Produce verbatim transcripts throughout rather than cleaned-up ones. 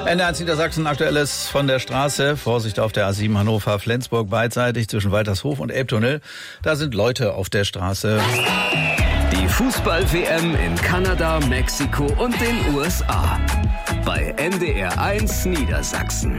N D R Niedersachsen, Aktuelles von der Straße. Vorsicht auf der A sieben Hannover-Flensburg, beidseitig zwischen Waltershof und Elbtunnel. Da sind Leute auf der Straße. Die Fußball-W M in Kanada, Mexiko und den U S A. Bei N D R eins Niedersachsen.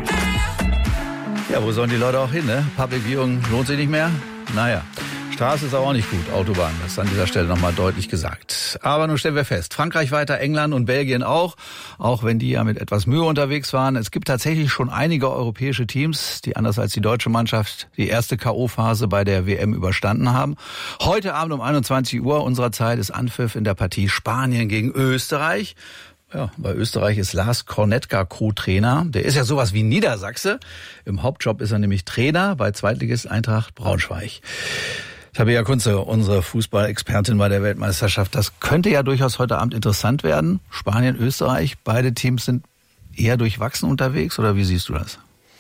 Ja, wo sollen die Leute auch hin, ne? Public Viewing lohnt sich nicht mehr? Naja. Straße ist auch nicht gut, Autobahn, das ist an dieser Stelle nochmal deutlich gesagt. Aber nun stellen wir fest, Frankreich weiter, England und Belgien auch, auch wenn die ja mit etwas Mühe unterwegs waren. Es gibt tatsächlich schon einige europäische Teams, die anders als die deutsche Mannschaft die erste K O-Phase bei der W M überstanden haben. Heute Abend um einundzwanzig Uhr unserer Zeit ist Anpfiff in der Partie Spanien gegen Österreich. Ja, bei Österreich ist Lars Kornetka Co-Trainer. Der ist ja sowas wie Niedersachse. Im Hauptjob ist er nämlich Trainer bei Zweitligist Eintracht Braunschweig. Tabea Kunze, unsere Fußballexpertin bei der Weltmeisterschaft. Das könnte ja durchaus heute Abend interessant werden. Spanien, Österreich, beide Teams sind eher durchwachsen unterwegs, oder wie siehst du das?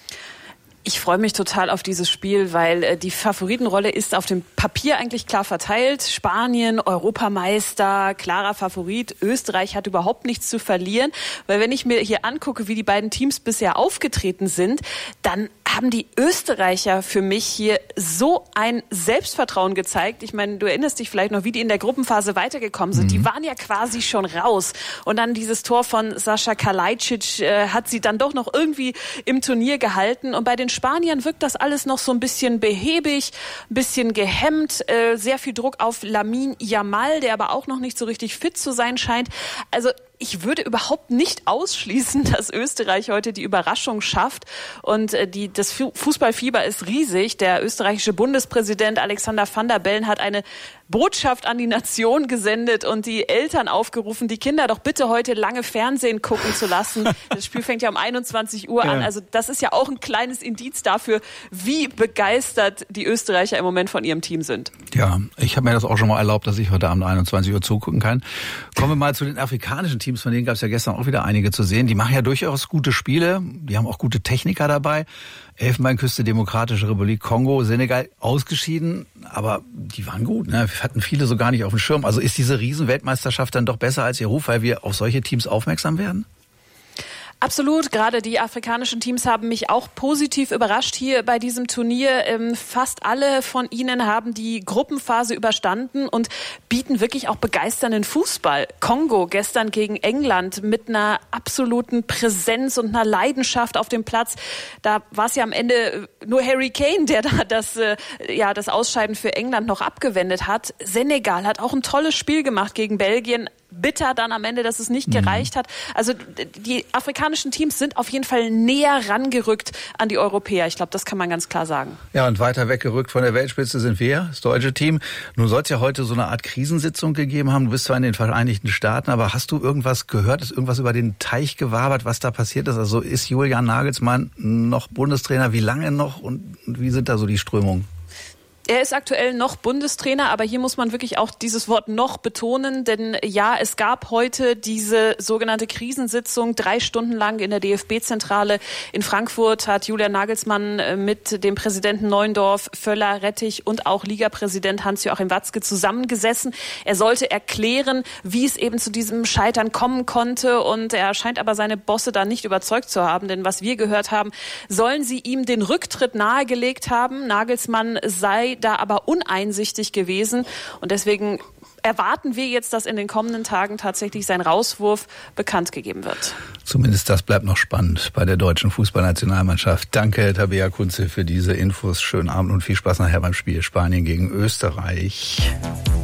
Ich freue mich total auf dieses Spiel, weil äh, die Favoritenrolle ist auf dem Papier eigentlich klar verteilt. Spanien, Europameister, klarer Favorit. Österreich hat überhaupt nichts zu verlieren. Weil wenn ich mir hier angucke, wie die beiden Teams bisher aufgetreten sind, dann haben die Österreicher für mich hier so ein Selbstvertrauen gezeigt. Ich meine, du erinnerst dich vielleicht noch, wie die in der Gruppenphase weitergekommen sind. Mhm. Die waren ja quasi schon raus. Und dann dieses Tor von Sascha Kalajdzic äh, hat sie dann doch noch irgendwie im Turnier gehalten. Und bei den Spaniern wirkt das alles noch so ein bisschen behäbig, ein bisschen gehemmt, äh, sehr viel Druck auf Lamine Yamal, der aber auch noch nicht so richtig fit zu sein scheint. Also ich würde überhaupt nicht ausschließen, dass Österreich heute die Überraschung schafft. Und äh, die, das Fußballfieber ist riesig. Der österreichische Bundespräsident Alexander Van der Bellen hat eine Botschaft an die Nation gesendet und die Eltern aufgerufen, die Kinder doch bitte heute lange Fernsehen gucken zu lassen. Das Spiel fängt ja um einundzwanzig Uhr an. Also das ist ja auch ein kleines Indiz dafür, wie begeistert die Österreicher im Moment von ihrem Team sind. Ja, ich habe mir das auch schon mal erlaubt, dass ich heute Abend einundzwanzig Uhr zugucken kann. Kommen wir mal zu den afrikanischen Teams, von denen gab es ja gestern auch wieder einige zu sehen. Die machen ja durchaus gute Spiele, die haben auch gute Techniker dabei. Elfenbeinküste, Demokratische Republik Kongo, Senegal ausgeschieden, aber die waren gut, ne? Wir hatten viele so gar nicht auf dem Schirm. Also ist diese Riesenweltmeisterschaft dann doch besser als ihr Ruf, weil wir auf solche Teams aufmerksam werden? Absolut, gerade die afrikanischen Teams haben mich auch positiv überrascht hier bei diesem Turnier. Fast alle von ihnen haben die Gruppenphase überstanden und bieten wirklich auch begeisternden Fußball. Kongo gestern gegen England mit einer absoluten Präsenz und einer Leidenschaft auf dem Platz. Da war es ja am Ende nur Harry Kane, der da das, ja, das Ausscheiden für England noch abgewendet hat. Senegal hat auch ein tolles Spiel gemacht gegen Belgien. Bitter dann am Ende, dass es nicht gereicht hat. Also die afrikanischen Teams sind auf jeden Fall näher rangerückt an die Europäer. Ich glaube, das kann man ganz klar sagen. Ja, und weiter weggerückt von der Weltspitze sind wir, das deutsche Team. Nun soll es ja heute so eine Art Krisensitzung gegeben haben. Du bist zwar in den Vereinigten Staaten, aber hast du irgendwas gehört? Ist irgendwas über den Teich gewabert, was da passiert ist? Also ist Julian Nagelsmann noch Bundestrainer? Wie lange noch? Und wie sind da so die Strömungen? Er ist aktuell noch Bundestrainer, aber hier muss man wirklich auch dieses Wort noch betonen, denn ja, es gab heute diese sogenannte Krisensitzung, drei Stunden lang in der D F B-Zentrale in Frankfurt hat Julian Nagelsmann mit dem Präsidenten Neuendorf, Völler, Rettich und auch Ligapräsident Hans-Joachim Watzke zusammengesessen. Er sollte erklären, wie es eben zu diesem Scheitern kommen konnte und er scheint aber seine Bosse da nicht überzeugt zu haben, denn was wir gehört haben, sollen sie ihm den Rücktritt nahegelegt haben. Nagelsmann sei da aber uneinsichtig gewesen und deswegen erwarten wir jetzt, dass in den kommenden Tagen tatsächlich sein Rauswurf bekannt gegeben wird. Zumindest das bleibt noch spannend bei der deutschen Fußballnationalmannschaft. Danke, Tabea Kunze, für diese Infos. Schönen Abend und viel Spaß nachher beim Spiel Spanien gegen Österreich.